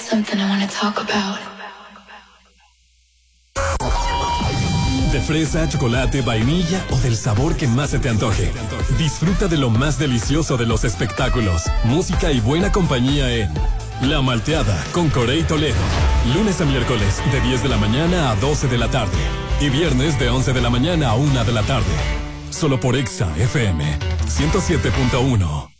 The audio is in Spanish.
something I want to talk about. De fresa, chocolate, vainilla o del sabor que más se te antoje. Disfruta de lo más delicioso de los espectáculos, música y buena compañía en La Malteada con Corey Toledo. Lunes a miércoles de 10 de la mañana a 12 de la tarde. Y viernes de 11 de la mañana a 1 de la tarde. Solo por Exa FM 107.1.